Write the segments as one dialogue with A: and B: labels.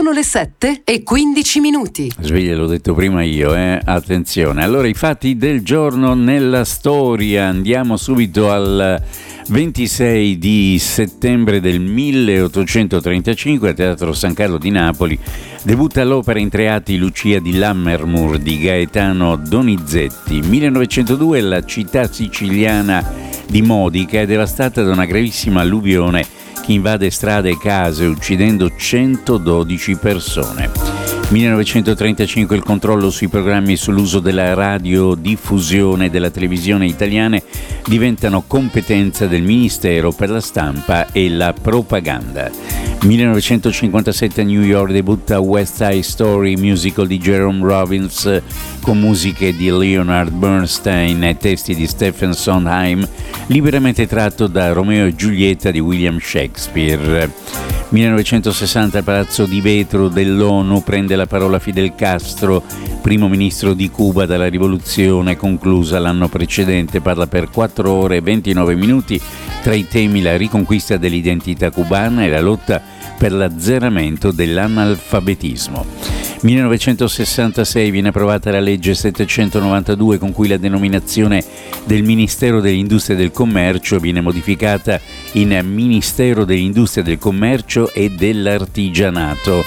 A: Sono le 7:15.
B: Sveglia, l'ho detto prima io, attenzione. Allora, i fatti del giorno nella storia. Andiamo subito al 26 di settembre del 1835 al Teatro San Carlo di Napoli debutta l'opera in 3 atti Lucia di Lammermoor di Gaetano Donizetti. 1902 la città siciliana di Modica è devastata da una gravissima alluvione che invade strade e case uccidendo 112 persone. 1935 il controllo sui programmi sull'uso della radiodiffusione e della televisione italiane diventano competenza del Ministero per la Stampa e la Propaganda. 1957 a New York debutta West Side Story, musical di Jerome Robbins con musiche di Leonard Bernstein e testi di Stephen Sondheim, liberamente tratto da Romeo e Giulietta di William Shakespeare. 1960 al Palazzo di Vetro dell'ONU prende la parola Fidel Castro, primo ministro di Cuba dalla rivoluzione conclusa l'anno precedente. Parla per 4 ore e 29 minuti, tra i temi la riconquista dell'identità cubana e la lotta per l'azzeramento dell'analfabetismo. 1966 viene approvata la legge 792 con cui la denominazione del Ministero dell'Industria e del Commercio viene modificata in Ministero dell'Industria, del Commercio e dell'Artigianato.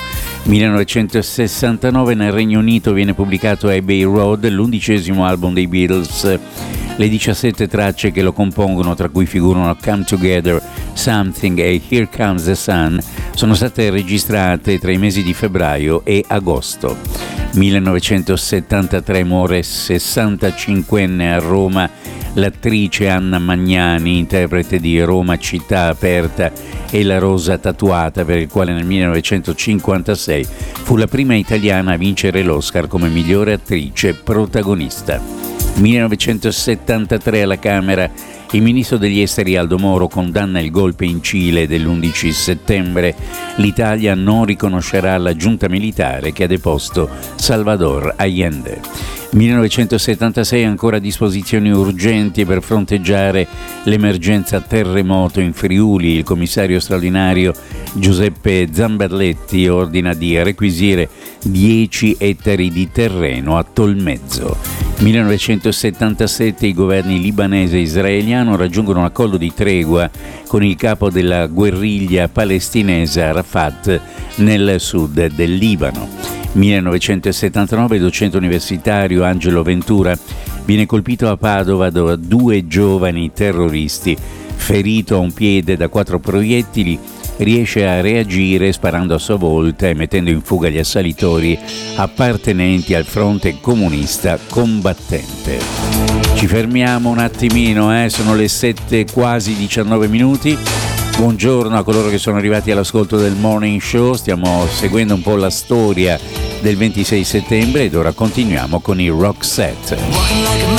B: 1969 nel Regno Unito viene pubblicato Abbey Road, l'11° album dei Beatles. Le 17 tracce che lo compongono, tra cui figurano Come Together, Something e Here Comes the Sun, sono state registrate tra i mesi di febbraio e agosto. 1973 muore 65enne a Roma l'attrice Anna Magnani, interprete di Roma città aperta e La rosa tatuata, per il quale nel 1956 fu la prima italiana a vincere l'Oscar come migliore attrice protagonista. 1973 alla Camera il ministro degli esteri Aldo Moro condanna il golpe in Cile dell'11 settembre. L'Italia non riconoscerà la giunta militare che ha deposto Salvador Allende. 1976 ancora disposizioni urgenti per fronteggiare l'emergenza terremoto in Friuli. Il commissario straordinario Giuseppe Zamberletti ordina di requisire 10 ettari di terreno a Tolmezzo. 1977 i governi libanese e israeliano raggiungono un accordo di tregua con il capo della guerriglia palestinese Arafat nel sud del Libano. 1979 docente universitario Angelo Ventura viene colpito a Padova da 2 giovani terroristi. Ferito a un piede da 4 proiettili, riesce a reagire sparando a sua volta e mettendo in fuga gli assalitori appartenenti al fronte comunista combattente. Ci fermiamo un attimino, sono le 7 quasi 19 minuti. Buongiorno a coloro che sono arrivati all'ascolto del Morning Show. Stiamo seguendo un po' la storia del 26 settembre ed ora continuiamo con il Rock Set.